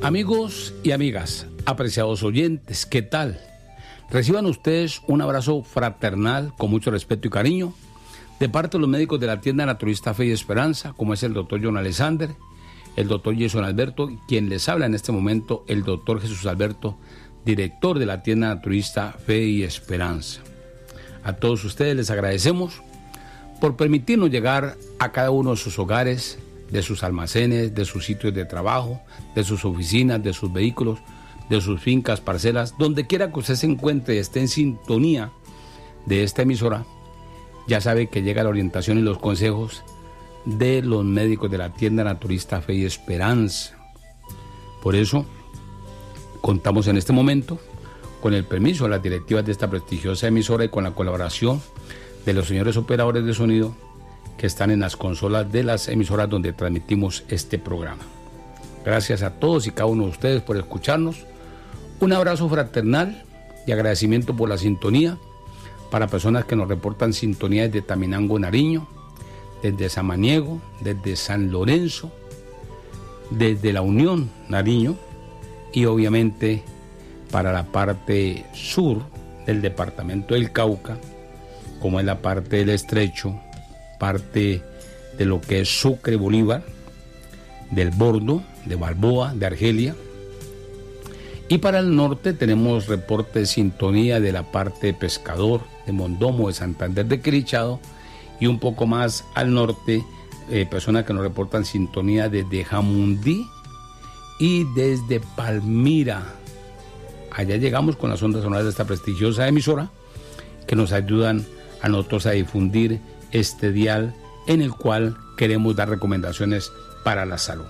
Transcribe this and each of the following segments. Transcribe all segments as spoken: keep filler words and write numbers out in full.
Amigos y amigas, apreciados oyentes, ¿qué tal? Reciban ustedes un abrazo fraternal con mucho respeto y cariño de parte de los médicos de la tienda naturista Fe y Esperanza, como es el doctor John Alexander, el doctor Jason Alberto, quien les habla en este momento, el doctor Jesús Alberto, director de la tienda naturista Fe y Esperanza. A todos ustedes les agradecemos por permitirnos llegar a cada uno de sus hogares, de sus almacenes, de sus sitios de trabajo, de sus oficinas, de sus vehículos, de sus fincas, parcelas, donde quiera que usted se encuentre y esté en sintonía de esta emisora, ya sabe que llega la orientación y los consejos de los médicos de la tienda naturista Fe y Esperanza. Por eso, contamos en este momento con el permiso de las directivas de esta prestigiosa emisora y con la colaboración de los señores operadores de sonido que están en las consolas de las emisoras donde transmitimos este programa. Gracias a todos y cada uno de ustedes por escucharnos. Un abrazo fraternal y agradecimiento por la sintonía para personas que nos reportan sintonía desde Taminango, Nariño, desde Samaniego, desde San Lorenzo, desde La Unión, Nariño, y obviamente para la parte sur del departamento del Cauca, como es la parte del Estrecho, parte de lo que es Sucre, Bolívar, del Bordo, de Balboa, de Argelia. Y para el norte tenemos reporte de sintonía de la parte de Pescador, de Mondomo, de Santander de Quirichado, y un poco más al norte, eh, personas que nos reportan sintonía desde Jamundí y desde Palmira. Allá llegamos con las ondas sonoras de esta prestigiosa emisora que nos ayudan a nosotros a difundir este dial en el cual queremos dar recomendaciones para la salud.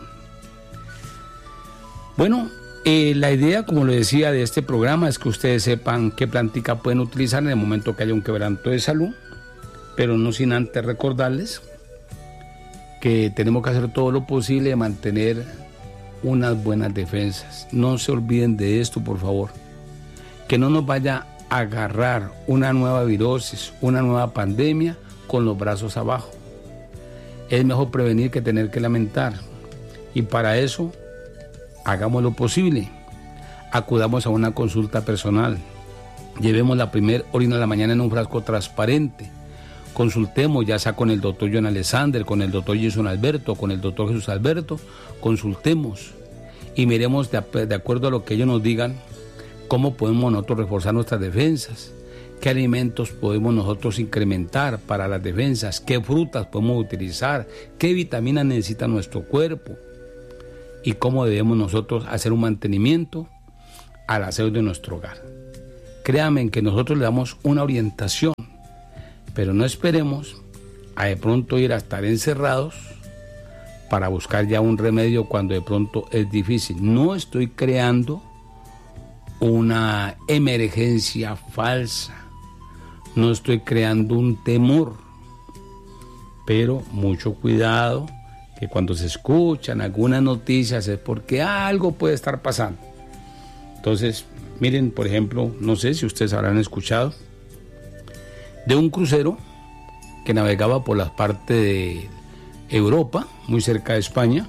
Bueno, eh, la idea, como le decía, de este programa es que ustedes sepan qué plantica pueden utilizar en el momento que haya un quebranto de salud, pero no sin antes recordarles que tenemos que hacer todo lo posible de mantener unas buenas defensas. No se olviden de esto, por favor, que no nos vaya a agarrar una nueva virosis, una nueva pandemia con los brazos abajo. Es mejor prevenir que tener que lamentar, y para eso hagamos lo posible. Acudamos a una consulta personal, llevemos la primer orina de la mañana en un frasco transparente, consultemos ya sea con el doctor John Alexander, con el doctor Jason Alberto, con el doctor Jesús Alberto, consultemos y miremos de, de acuerdo a lo que ellos nos digan cómo podemos nosotros reforzar nuestras defensas, qué alimentos podemos nosotros incrementar para las defensas, qué frutas podemos utilizar, qué vitaminas necesita nuestro cuerpo y cómo debemos nosotros hacer un mantenimiento al aseo de nuestro hogar. Créanme que nosotros le damos una orientación, pero no esperemos a de pronto ir a estar encerrados para buscar ya un remedio cuando de pronto es difícil. No estoy creando una emergencia falsa, no estoy creando un temor, pero mucho cuidado, que cuando se escuchan algunas noticias es porque algo puede estar pasando. Entonces, miren, por ejemplo, no sé si ustedes habrán escuchado de un crucero que navegaba por las partes de Europa, muy cerca de España,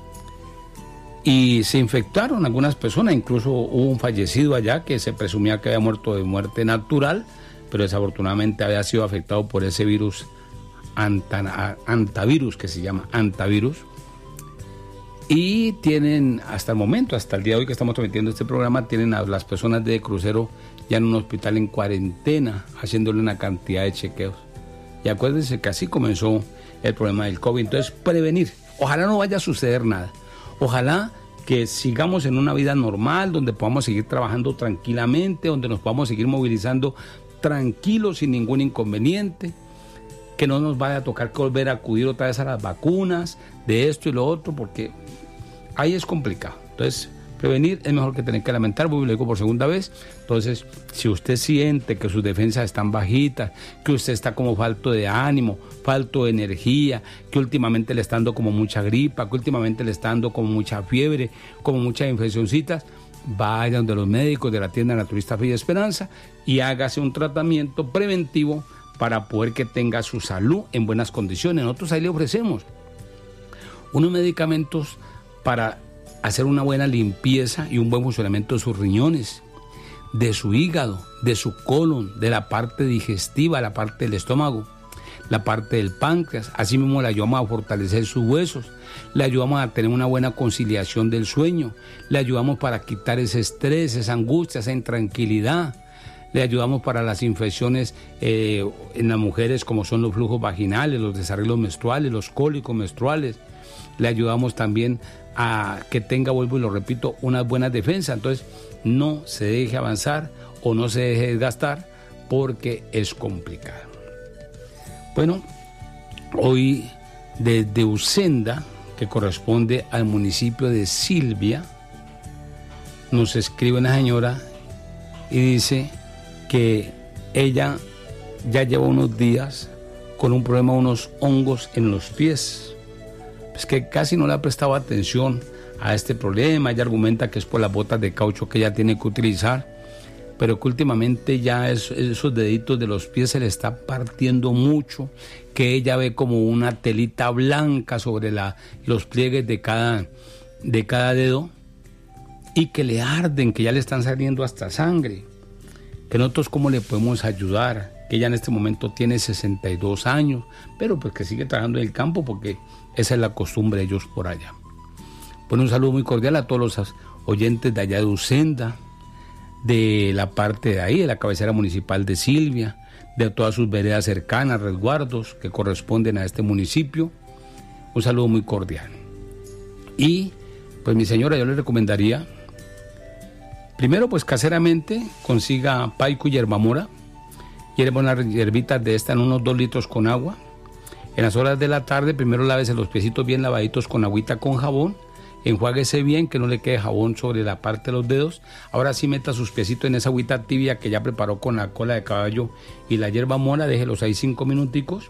y se infectaron algunas personas, incluso hubo un fallecido allá que se presumía que había muerto de muerte natural, pero desafortunadamente había sido afectado por ese virus anta, antavirus, que se llama antavirus. Y tienen hasta el momento, hasta el día de hoy que estamos transmitiendo este programa, tienen a las personas de crucero ya en un hospital en cuarentena, haciéndole una cantidad de chequeos. Y acuérdense que así comenzó el problema del COVID. Entonces, prevenir. Ojalá no vaya a suceder nada. Ojalá que sigamos en una vida normal, donde podamos seguir trabajando tranquilamente, donde nos podamos seguir movilizando tranquilos, sin ningún inconveniente, que no nos vaya a tocar que volver a acudir otra vez a las vacunas, de esto y lo otro, porque ahí es complicado. Entonces, prevenir es mejor que tener que lamentar, voy y lo digo por segunda vez. Entonces, si usted siente que sus defensas están bajitas, que usted está como falto de ánimo, falto de energía, que últimamente le está dando como mucha gripa, que últimamente le está dando como mucha fiebre, como muchas infeccioncitas, vaya donde los médicos de la tienda naturista Fe y Esperanza y hágase un tratamiento preventivo para poder que tenga su salud en buenas condiciones. Nosotros ahí le ofrecemos unos medicamentos para hacer una buena limpieza y un buen funcionamiento de sus riñones, de su hígado, de su colon, de la parte digestiva, la parte del estómago, la parte del páncreas. Asimismo le ayudamos a fortalecer sus huesos, le ayudamos a tener una buena conciliación del sueño, le ayudamos para quitar ese estrés, esa angustia, esa intranquilidad, le ayudamos para las infecciones eh, en las mujeres como son los flujos vaginales, los desarreglos menstruales, los cólicos menstruales. Le ayudamos también a que tenga, vuelvo y lo repito, unas buenas defensas. Entonces no se deje avanzar o no se deje desgastar porque es complicado. Bueno, hoy desde Usenda, que corresponde al municipio de Silvia, nos escribe una señora y dice que ella ya lleva unos días con un problema, unos hongos en los pies. Es que casi no le ha prestado atención a este problema. Ella argumenta que es por las botas de caucho que ella tiene que utilizar, pero que últimamente ya es, esos deditos de los pies se le está partiendo mucho, que ella ve como una telita blanca sobre la, los pliegues de cada, de cada dedo, y que le arden, que ya le están saliendo hasta sangre. Que nosotros cómo le podemos ayudar, que ella en este momento tiene sesenta y dos años, pero pues que sigue trabajando en el campo porque esa es la costumbre de ellos por allá. Bueno, un saludo muy cordial a todos los oyentes de allá de Usenda, de la parte de ahí, de la cabecera municipal de Silvia, de todas sus veredas cercanas, resguardos que corresponden a este municipio. Un saludo muy cordial. Y pues mi señora, yo le recomendaría, primero pues caseramente consiga paico y hierbamora, hierba unas hierbitas de esta en unos dos litros con agua. En las horas de la tarde primero lávese los piecitos bien lavaditos con agüita con jabón, enjuáguese bien, que no le quede jabón sobre la parte de los dedos. Ahora sí meta sus piecitos en esa agüita tibia que ya preparó con la cola de caballo y la hierba mora, déjelos ahí cinco minuticos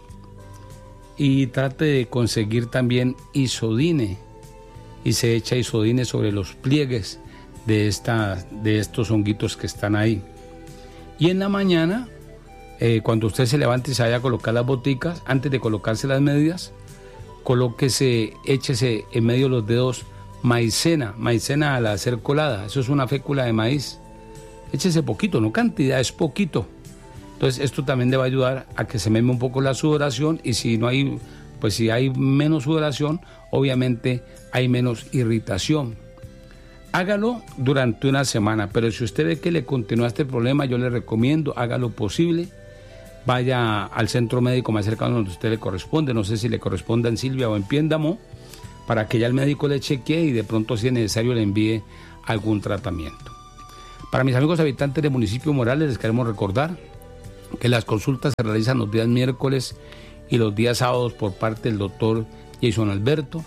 y trate de conseguir también isodine y se echa isodine sobre los pliegues de, esta, de estos honguitos que están ahí. Y en la mañana, eh, cuando usted se levante y se vaya a colocar las boticas, antes de colocarse las medias, colóquese, échese en medio de los dedos maicena, maicena al hacer colada, eso es una fécula de maíz. Échese poquito, no cantidad, es poquito. Entonces esto también le va a ayudar a que se meme un poco la sudoración, y si no hay, pues si hay menos sudoración, obviamente hay menos irritación. Hágalo durante una semana, pero si usted ve que le continúa este problema, yo le recomiendo, haga lo posible, vaya al centro médico más cercano donde usted le corresponde, no sé si le corresponda en Silvia o en Piéndamo, para que ya el médico le chequee y de pronto, si es necesario, le envíe algún tratamiento. Para mis amigos habitantes del municipio Morales, les queremos recordar que las consultas se realizan los días miércoles y los días sábados por parte del doctor Jason Alberto,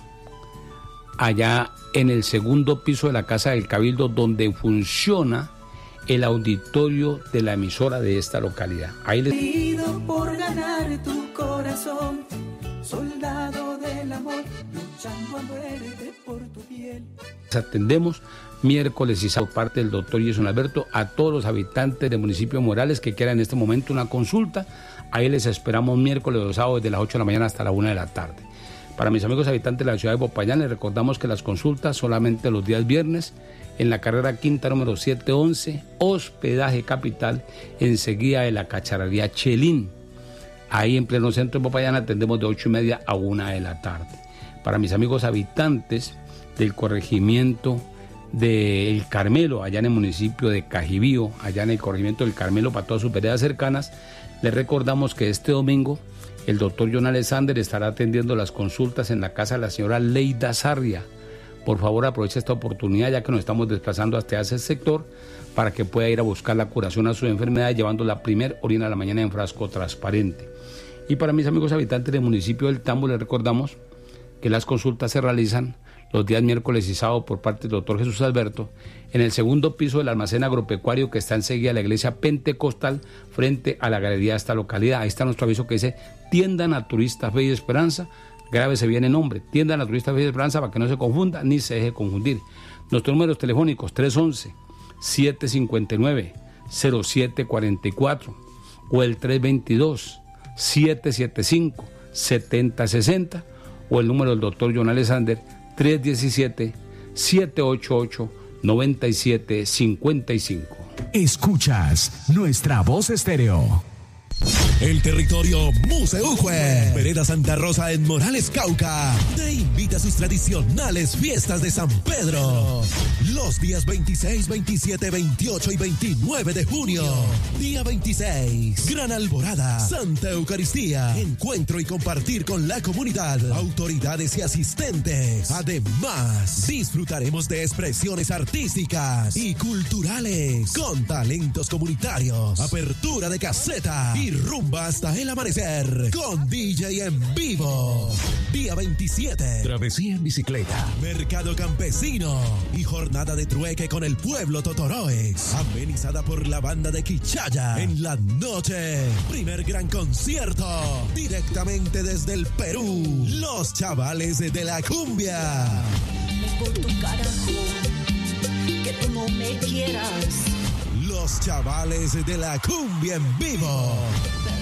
allá en el segundo piso de la Casa del Cabildo, donde funciona el auditorio de la emisora de esta localidad. Ahí les... por ganar tu corazón, soldado del amor, luchando a muerte por tu piel. Atendemos miércoles y sábado por parte del doctor Jason Alberto a todos los habitantes del municipio Morales que quieran en este momento una consulta. Ahí les esperamos miércoles o sábado desde las ocho de la mañana hasta la una de la tarde. Para mis amigos habitantes de la ciudad de Popayán, les recordamos que las consultas solamente los días viernes en la carrera quinta número setecientos once, hospedaje Capital, enseguida de la cacharrería Chelín. Ahí en pleno centro de Popayán atendemos de ocho y media a una de la tarde. Para mis amigos habitantes del corregimiento del Carmelo, allá en el municipio de Cajibío, allá en el corregimiento del Carmelo, para todas sus veredas cercanas, les recordamos que este domingo el doctor John Alexander estará atendiendo las consultas en la casa de la señora Leida Sarria. Por favor, aproveche esta oportunidad, ya que nos estamos desplazando hasta ese sector, para que pueda ir a buscar la curación a su enfermedad, llevando la primer orina a la mañana en frasco transparente. Y para mis amigos habitantes del municipio del Tambo, les recordamos que las consultas se realizan los días miércoles y sábado por parte del doctor Jesús Alberto en el segundo piso del almacén agropecuario que está enseguida de la iglesia pentecostal frente a la galería de esta localidad. Ahí está nuestro aviso que dice Tienda Naturista Fe y Esperanza. Grábese bien el nombre, Tienda Naturista Fe y Esperanza, para que no se confunda ni se deje confundir. Nuestros números telefónicos tres once, siete cincuenta y nueve, cero siete cuarenta y cuatro o el tres veintidós, siete setenta y cinco, setenta sesenta o el número del doctor John Alexander tres diecisiete, siete ocho ocho, nueve siete cinco cinco. Escuchas Nuestra Voz Estéreo. El territorio Museujue, Vereda Santa Rosa en Morales, Cauca, te invita a sus tradicionales fiestas de San Pedro. Los días veintiséis, veintisiete, veintiocho y veintinueve de junio. Día veintiséis, Gran Alborada, Santa Eucaristía, encuentro y compartir con la comunidad, autoridades y asistentes. Además, disfrutaremos de expresiones artísticas y culturales con talentos comunitarios, apertura de caseta y rumba hasta el amanecer con D J en vivo. Día veintisiete, Travesía en bicicleta, Mercado Campesino y jornada de trueque con el pueblo Totoroes, amenizada por la banda de Quichaya. En la noche, primer gran concierto directamente desde el Perú, los chavales de la cumbia. Por tu carajo, que tú no me quieras. Los chavales de la cumbia en vivo.